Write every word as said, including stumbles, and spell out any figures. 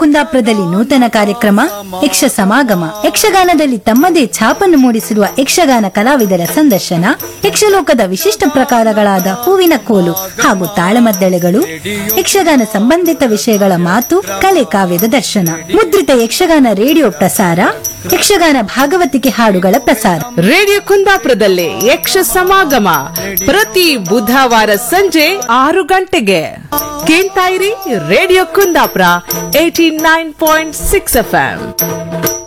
ಕುಂದಾಪುರದಲ್ಲಿ ನೂತನ ಕಾರ್ಯಕ್ರಮ ಯಕ್ಷ ಸಮಾಗಮ. ಯಕ್ಷಗಾನದಲ್ಲಿ ತಮ್ಮದೇ ಛಾಪನ್ನು ಮೂಡಿಸಿರುವ ಯಕ್ಷಗಾನ ಕಲಾವಿದರ ಸಂದರ್ಶನ, ಯಕ್ಷಲೋಕದ ವಿಶಿಷ್ಟ ಪ್ರಕಾರಗಳಾದ ಹೂವಿನ ಕೋಲು ಹಾಗೂ ತಾಳಮದ್ದಳೆಗಳು, ಯಕ್ಷಗಾನ ಸಂಬಂಧಿತ ವಿಷಯಗಳ ಮಾತು ಕಲೆ ಕಾವ್ಯದ ದರ್ಶನ ಮುದ್ರಿತ ಯಕ್ಷಗಾನ ರೇಡಿಯೋ ಪ್ರಸಾರ, ಯಕ್ಷಗಾನ ಭಾಗವತಿಕೆ ಹಾಡುಗಳ ಪ್ರಸಾರ. ರೇಡಿಯೋ ಕುಂದಾಪುರದಲ್ಲಿ ಯಕ್ಷ ಸಮಾಗಮ ಪ್ರತಿ ಬುಧವಾರ ಸಂಜೆ ಆರು ಗಂಟೆಗೆ ಕೇಳ್ತಾ ಇರಿ. Radio Kundapura eighty nine point six F M.